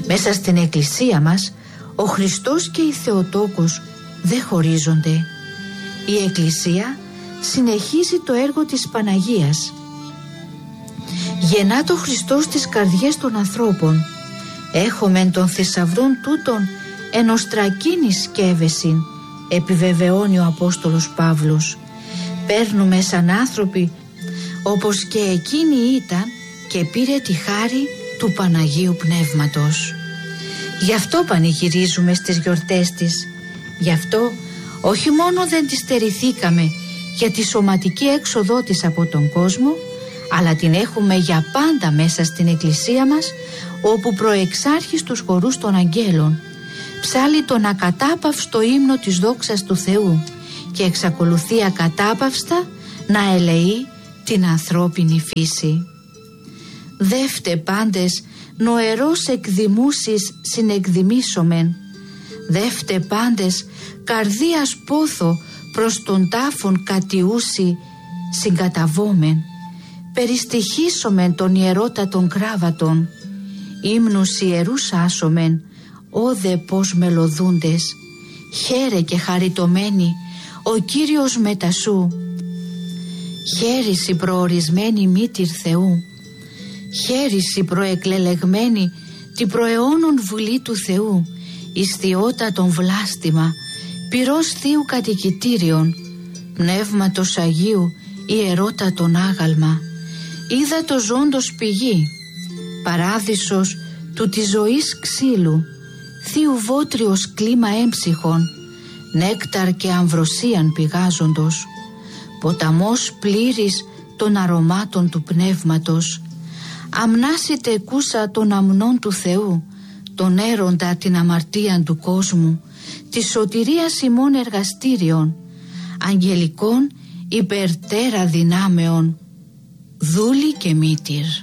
Μέσα στην εκκλησία μας ο Χριστός και η Θεοτόκος δεν χωρίζονται. Η εκκλησία συνεχίζει το έργο της Παναγίας. Γεννά το Χριστός στις καρδιές των ανθρώπων. Έχομεν των θησαυρών τούτων ενοστρακίνη σκεύεσιν, επιβεβαιώνει ο Απόστολος Παύλος. Παίρνουμε σαν άνθρωποι όπως και εκείνη ήταν και πήρε τη χάρη του Παναγίου Πνεύματος. Γι' αυτό πανηγυρίζουμε στις γιορτές της. Γι' αυτό όχι μόνο δεν τη στερηθήκαμε για τη σωματική έξοδό της από τον κόσμο, αλλά την έχουμε για πάντα μέσα στην εκκλησία μας, όπου προεξάρχει στους χορούς των αγγέλων, ψάλλει τον ακατάπαυστο ύμνο της δόξας του Θεού και εξακολουθεί ακατάπαυστα να ελεεί την ανθρώπινη φύση. Δεύτε πάντες νοερός εκδημούσεις συνεκδημήσομεν, δεύτε πάντες καρδίας πόθο προς τον τάφον κατιούσι συγκαταβόμεν, περιστοιχήσομεν τον ιερότατον κράβατον, ύμνους ιερούς άσομεν, όδε πως μελωδούντες, χαίρε και χαριτωμένη ο Κύριος μετασού, χαίρηση προορισμένη μήτηρ Θεού, χαίρηση προεκλελεγμένη την προαιώνων βουλή του Θεού, εις θειότατον βλάστημα, πυρός Θείου κατοικητήριον, πνεύματος Αγίου ιερότατον άγαλμα, ύδατος ζώντος πηγή, παράδεισος του της ζωής ξύλου, Θείου βότριος κλίμα έμψυχων, νέκταρ και αμβροσίαν πηγάζοντος, ποταμός πλήρης των αρωμάτων του πνεύματος, αμνάσιτε κούσα των αμνών του Θεού, τον έροντα την αμαρτίαν του κόσμου, τη σωτηρίας ημών εργαστήριων, αγγελικών υπερτέρα δυνάμεων, δούλη και μήτηρ.